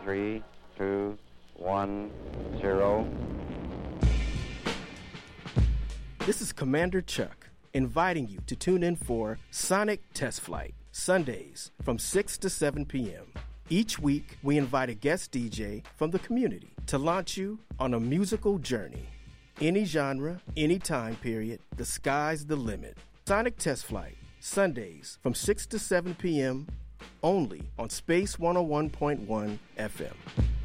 3, 2, 1, 0. This is Commander Chuck inviting you to tune in for Sonic Test Flight, Sundays from 6 to 7 p.m. Each week, we invite a guest DJ from the community to launch you on a musical journey. Any genre, any time period, the sky's the limit. Sonic Test Flight, Sundays from 6 to 7 p.m. only on Space 101.1 FM.